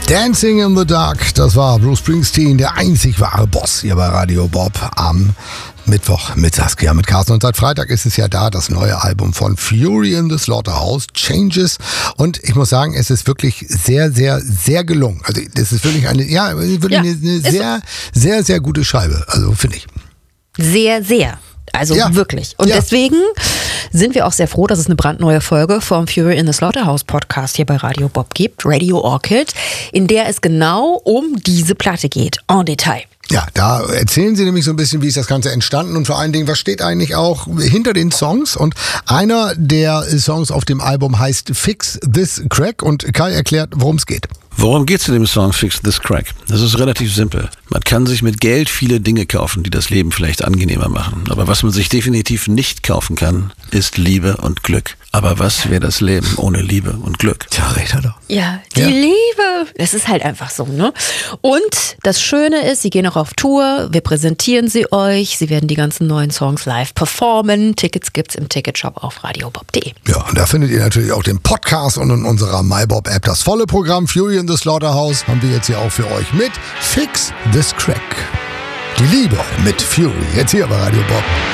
Dancing in the Dark, das war Bruce Springsteen, der einzig wahre Boss hier bei Radio Bob am Mittwoch mit Saskia, mit Carsten. Und seit Freitag ist es ja da, das neue Album von Fury in the Slaughterhouse, Changes. Und ich muss sagen, es ist wirklich sehr, sehr, sehr gelungen. Also das ist wirklich eine sehr, sehr gute Scheibe. Also finde ich. Sehr, sehr. Also wirklich. Und deswegen sind wir auch sehr froh, dass es eine brandneue Folge vom Fury in the Slaughterhouse Podcast hier bei Radio Bob gibt, Radio Orchid, in der es genau um diese Platte geht, en Detail. Ja, da erzählen sie nämlich so ein bisschen, wie ist das Ganze entstanden und vor allen Dingen, was steht eigentlich auch hinter den Songs. Und einer der Songs auf dem Album heißt Fix This Crack und Kai erklärt, worum es geht. Worum geht es in dem Song Fix This Crack? Das ist relativ simpel. Man kann sich mit Geld viele Dinge kaufen, die das Leben vielleicht angenehmer machen. Aber was man sich definitiv nicht kaufen kann, ist Liebe und Glück. Aber was wäre das Leben ohne Liebe und Glück? Tja, recht hat er. Ja, die Liebe. Das ist halt einfach so, ne? Und das Schöne ist, sie gehen auch auf Tour, wir präsentieren sie euch, sie werden die ganzen neuen Songs live performen. Tickets gibt's im Ticketshop auf radiobob.de. Ja, und da findet ihr natürlich auch den Podcast und in unserer MyBob-App das volle Programm. Fury in the Slaughterhouse haben wir jetzt hier auch für euch mit Fix This Crack. Die Liebe mit Fury, jetzt hier bei Radio Bob.